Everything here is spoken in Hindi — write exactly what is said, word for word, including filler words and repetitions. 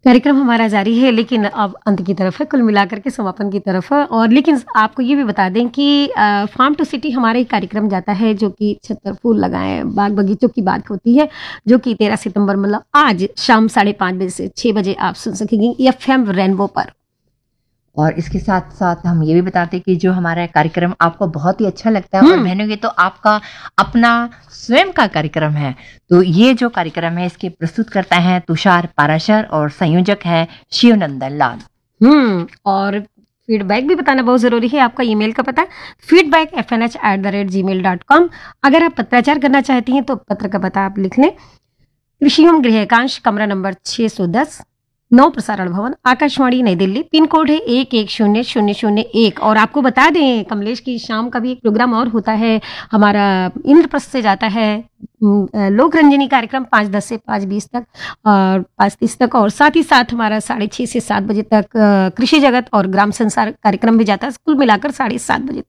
कार्यक्रम हमारा जारी है, लेकिन अब अंत की तरफ है, कुल मिलाकर के समापन की तरफ है। और लेकिन आपको ये भी बता दें कि अ, फार्म टू सिटी हमारा एक कार्यक्रम जाता है जो कि छत्तर फूल लगाएं, बाग बगीचों की बात होती है, जो कि तेरह सितंबर मतलब आज शाम साढ़े पाँच बजे से छः बजे आप सुन सकेंगी एफ एम रेनबो पर। और इसके साथ साथ हम ये भी बताते हैं कि जो हमारा कार्यक्रम आपको बहुत ही अच्छा लगता है, और हम्म। बहनों ये तो आपका अपना स्वयं का कार्यक्रम है, तो ये जो कार्यक्रम है इसके प्रस्तुत करता है तुषार पाराशर और संयोजक है शिवनंदन लाल। हम्म और फीडबैक भी बताना बहुत ज़रूरी है। आपका ईमेल का पता feedback F N H at the rate ji mail dot com. अगर आप पत्राचार करना चाहती हैं तो पत्र का पता आप लिख लें। कृषि एवं गृहकांश, कमरा नंबर छः सौ दस, नौ प्रसारण भवन, आकाशवाणी नई दिल्ली। पिन कोड है एक एक शून्य शून्य शून्य एक। और आपको बता दें कमलेश की शाम का भी एक प्रोग्राम और होता है हमारा, इंद्रप्रस्थ से जाता है उम, अ, लोक रंजनी कार्यक्रम पाँच दस से पाँच बीस तक और पाँच तीस तक। और साथ ही साथ हमारा साढ़े छः से सात बजे तक अ, कृषि जगत और ग्राम संसार कार्यक्रम भी जाता है, कुल मिलाकर साढ़े सात बजे तक।